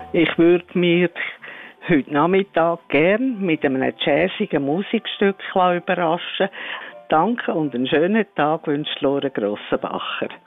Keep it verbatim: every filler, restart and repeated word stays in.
Ich würde mir heute Nachmittag gern mit einem jazzigen Musikstück überraschen. Danke und einen schönen Tag wünscht Lore Grossenbacher.